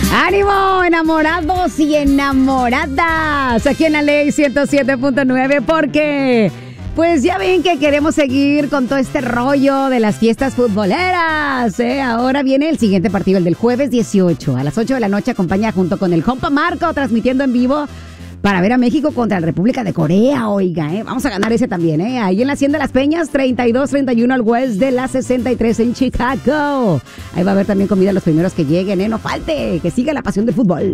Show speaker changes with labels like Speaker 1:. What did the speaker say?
Speaker 1: ¡Ánimo, enamorados y enamoradas! Aquí en la Ley 107.9, porque pues ya ven que queremos seguir con todo este rollo de las fiestas futboleras. Ahora viene el siguiente partido, el del jueves 18. A las 8 de la noche acompaña junto con el compa Marco, transmitiendo en vivo para ver a México contra la República de Corea, oiga, vamos a ganar ese también, ahí en la Hacienda de las Peñas, 3231 al West de la 63 en Chicago. Ahí va a haber también comida los primeros que lleguen, no falte, que siga la pasión del fútbol.